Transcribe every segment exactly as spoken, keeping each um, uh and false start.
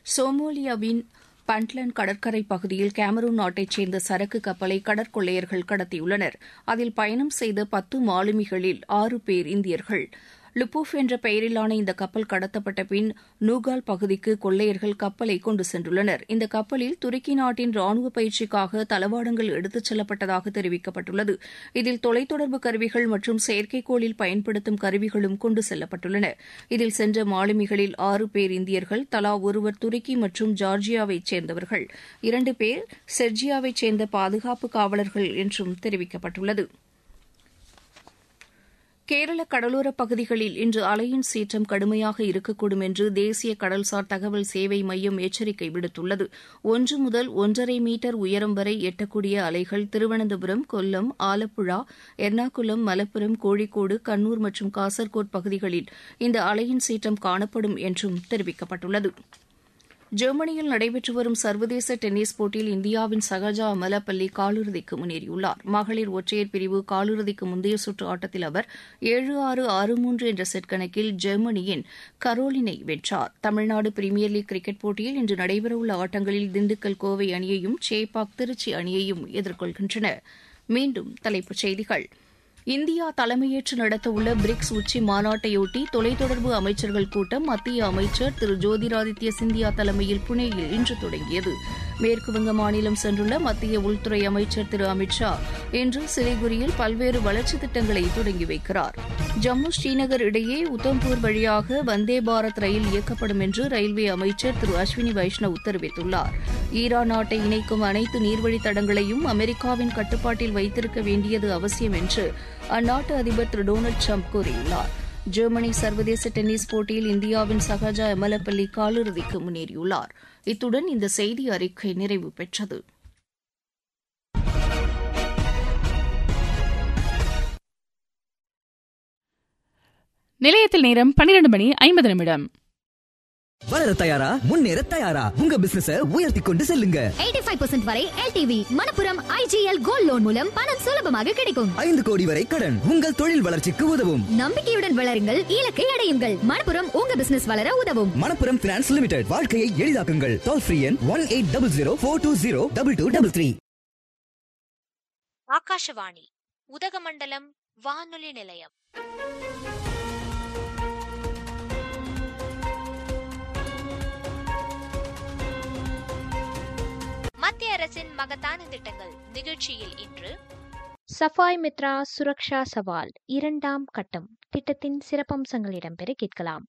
சோமாலியாவின் பண்ட்லண்ட் கடற்கரை பகுதியில் கேமரூன் நாட்டைச் சேர்ந்த சரக்கு கப்பலை கடற்கொள்ளையர்கள் கடத்தியுள்ளனர். அதில் பயணம் செய்த பத்து மாலுமிகளில் ஆறு பேர் இந்தியர்கள். லுபூஃப் என்ற பெயரிலான இந்த கப்பல் கடத்தப்பட்ட பின் நூகால் பகுதிக்கு கொள்ளையர்கள் கப்பலை கொண்டு சென்றுள்ளனர். இந்த கப்பலில் துருக்கி நாட்டின் ராணுவ பயிற்சிக்காக தளவாடங்கள் எடுத்துச் செல்லப்பட்டதாக தெரிவிக்கப்பட்டுள்ளது. இதில் தொலைத்தொடர்பு கருவிகள் மற்றும் செயற்கைக்கோளில் பயன்படுத்தும் கருவிகளும் கொண்டு செல்லப்பட்டுள்ளன. இதில் சென்ற மாலுமிகளில் ஆறு பேர் இந்தியர்கள், தலா ஒருவர் துருக்கி மற்றும் ஜார்ஜியாவைச் சேர்ந்தவர்கள், இரண்டு பேர் செர்ஜியாவைச் சேர்ந்த பாதுகாப்பு காவலர்கள் என்றும் தெரிவிக்கப்பட்டுள்ளது. கேரள கடலோரப் பகுதிகளில் இன்று அலையின் சீற்றம் கடுமையாக இருக்கக்கூடும் என்று தேசிய கடல்சார் தகவல் சேவை மையம் எச்சரிக்கை விடுத்துள்ளது. ஒன்று முதல் ஒன்றரை மீட்டர் உயரம் வரை எட்டக்கூடிய அலைகள் திருவனந்தபுரம், கொல்லம், ஆலப்புழா, எர்ணாகுளம், மலப்புரம், கோழிக்கோடு, கண்ணூர் மற்றும் காசர்கோட் பகுதிகளில் இந்த அலையின் சீற்றம் காணப்படும் என்றும் தெரிவிக்கப்பட்டுள்ளது. ஜெர்மனியில் நடைபெற்று வரும் சர்வதேச டென்னிஸ் போட்டியில் இந்தியாவின் சகஜா அமலப்பள்ளி காலிறுதிக்கு முன்னேறியுள்ளார். மகளிர் ஒற்றையர் பிரிவு காலிறுதிக்கு முந்தைய சுற்று ஆட்டத்தில் அவர் ஏழு ஆறு ஆறு மூன்று என்ற செட் கணக்கில் ஜெர்மனியின் கரோலினை வென்றார். தமிழ்நாடு பிரீமியர் லீக் கிரிக்கெட் போட்டியில் இன்று நடைபெறவுள்ள ஆட்டங்களில் திண்டுக்கல் கோவை அணியையும் சேப்பாக் திருச்சி அணியையும் எதிர்கொள்கின்றன. மீண்டும் தலைப்புச் செய்திகள். இந்தியா தலைமையேற்று நடத்தவுள்ள பிரிக்ஸ் உச்சி மாநாட்டையொட்டி தொலைத்தொடர்பு அமைச்சர்கள் கூட்டம் மத்திய அமைச்சர் திரு ஜோதிராதித்ய சிந்தியா தலைமையில் புனேயில் இன்று தொடங்கியது. மேற்குவங்க மாநிலம் சென்றுள்ள மத்திய உள்துறை அமைச்சர் திரு அமித் ஷா இன்று சிலிகுரியில் பல்வேறு வளர்ச்சித் திட்டங்களை தொடங்கி வைக்கிறார். ஜம்மு ஸ்ரீநகர் இடையே உத்தம்பூர் வழியாக வந்தே பாரத் ரயில் இயக்கப்படும் என்று ரயில்வே அமைச்சர் திரு அஸ்வினி வைஷ்ணவ் தெரிவித்துள்ளார். ஈரான் நாட்டை இணைக்கும் அனைத்து நீர்வழித் தடங்களையும் அமெரிக்காவின் கட்டுப்பாட்டில் வைத்திருக்க வேண்டியது அவசியம் என்று அந்நாட்டு அதிபர் திரு டொனால்டு ட்ரம்ப் கூறியுள்ளார். ஜெர்மனி சர்வதேச டென்னிஸ் போட்டியில் இந்தியாவின் சகஜா எமலப்பள்ளி காலிறுதிக்கு முன்னேறியுள்ளார். இத்துடன் இந்த செய்தி அறிக்கை நிறைவு பெற்றது. நிலையத்தில் நேரம் பன்னிரண்டு மணி ஐம்பது நிமிடம். வளர தயாரா, முன்னேற தயாரா, உங்க பிசினஸ உயர்த்தி கொண்டு செல்லுங்க. எண்பத்தி ஐந்து சதவீதம் வரை LTV Manappuram IGL gold loan மூலம் பணம் சுலபமாக கிடைக்கும். ஐந்து கோடி வரை கடன் உங்கள் தொழில் வளர்ச்சிக்கு உதவும். நம்பிக்கையுடன் வளருங்கள், இலக்கை அடையுங்கள். மணப்புரம் உங்க பிசினஸ் வளர உதவும். மணப்புரம் பினான்ஸ் லிமிடெட், வாழ்க்கையை எளிதாக்குங்கள். டோல் ஃப்ரீ எண் one eight double zero four two zero double two double three. Akashvani Udhagamandalam வானொலி நிலையம். மத்திய அரசின் மகத்தான திட்டங்கள் நிகழ்ச்சியில் இன்று சஃபாய் மித்ரா சுரக்ஷா சவால் இரண்டாம் கட்டம் திட்டத்தின் சிறப்பம்சங்கள் இடம்பெற கேட்கலாம்.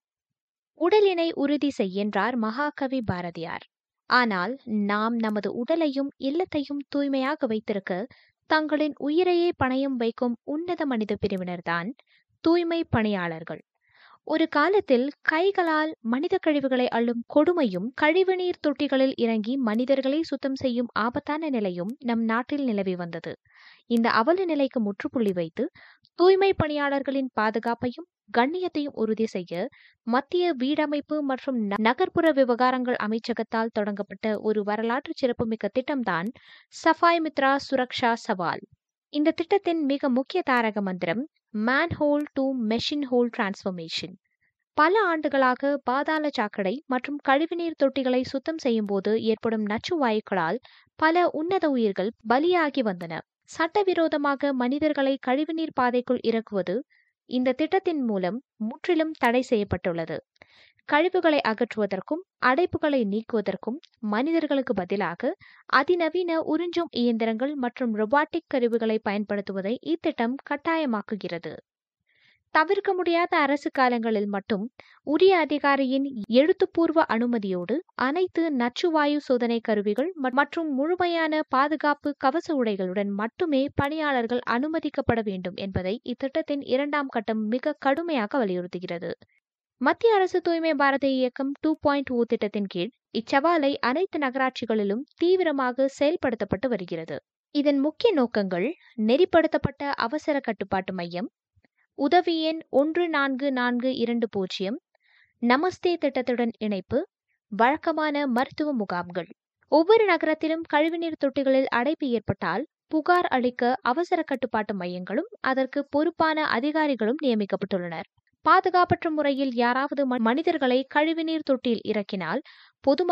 உடலினை உறுதி செய்கின்றார் மகாகவி பாரதியார். ஆனால் நாம் நமது உடலையும் இல்லத்தையும் தூய்மையாக வைத்திருக்க தங்களின் உயிரையே பணயம் வைக்கும் உன்னத மனித பிரிவினர்தான் தூய்மை பணியாளர்கள். ஒரு காலத்தில் கைகளால் மனித கழிவுகளை அள்ளும் கொடுமையும் கழிவுநீர் தொட்டிகளில் இறங்கி மனிதர்களை சுத்தம் செய்யும் ஆபத்தான நிலையும் நம் நாட்டில் நிலவி வந்தது. இந்த அவல நிலைக்கு முற்றுப்புள்ளி வைத்து தூய்மை பணியாளர்களின் பாதுகாப்பையும் கண்ணியத்தையும் உறுதி செய்ய மத்திய வீடமைப்பு மற்றும் நகர்ப்புற விவகாரங்கள் அமைச்சகத்தால் தொடங்கப்பட்ட ஒரு வரலாற்று சிறப்புமிக்க திட்டம்தான் சஃபாய் மித்ரா சுரக்ஷா சவால். இந்த திட்டத்தின் மிக முக்கிய தாரக மந்திரம் manhole to machine whole transformation. பல ஆண்டுகளாக பாதாள சாக்கடை மற்றும் கழிவுநீர் தொட்டிகளை சுத்தம் செய்யும் போது ஏற்படும் நச்சு வாயுக்களால் பல உன்னத உயிர்கள் பலியாகி வந்தன. சட்டவிரோதமாக மனிதர்களை கழிவுநீர் பாதைக்குள் இறக்குவது இந்த திட்டத்தின் மூலம் முற்றிலும் தடை செய்யப்பட்டுள்ளது. கழிவுகளை அகற்றுவதற்கும் அடைப்புகளை நீக்குவதற்கும் மனிதர்களுக்கு பதிலாக அதிநவீன உறிஞ்சும் இயந்திரங்கள் மற்றும் ரொபாட்டிக் கருவிகளை பயன்படுத்துவதை இத்திட்டம் கட்டாயமாக்குகிறது. தவிர்க்க முடியாத அரசு காலங்களில் மட்டும் உரிய அதிகாரியின் எழுத்துப்பூர்வ அனுமதியோடு அனைத்து நச்சுவாயு சோதனை கருவிகள் மற்றும் முழுமையான பாதுகாப்பு கவச உடைகளுடன் மட்டுமே பணியாளர்கள் அனுமதிக்கப்பட வேண்டும் என்பதை இத்திட்டத்தின் இரண்டாம் கட்டம் மிக கடுமையாக வலியுறுத்துகிறது. மத்திய அரசு தூய்மை பாரத இயக்கம் டூ பாயிண்ட் ஓ திட்டத்தின் கீழ் இச்சவாலை அனைத்து நகராட்சிகளிலும் தீவிரமாக செயல்படுத்தப்பட்டு வருகிறது. இதன் முக்கிய நோக்கங்கள் நெறிப்படுத்தப்பட்ட அவசர கட்டுப்பாட்டு மையம், உதவி எண் ஒன்று நான்கு நான்கு இரண்டு பூஜ்ஜியம், நமஸ்தே திட்டத்துடன் இணைப்பு, வழக்கமான மருத்துவ முகாம்கள். ஒவ்வொரு நகரத்திலும் கழிவுநீர் தொட்டிகளில் அடைப்பு ஏற்பட்டால் புகார் அளிக்க அவசர கட்டுப்பாட்டு மையங்களும் அதற்கு பொறுப்பான அதிகாரிகளும் நியமிக்கப்பட்டுள்ளனர். பாதுகாப்பற்ற முறையில் யாராவது மனிதர்களை கழிவுநீர் தொட்டியில் இறக்கினால் பொதுமக்கள்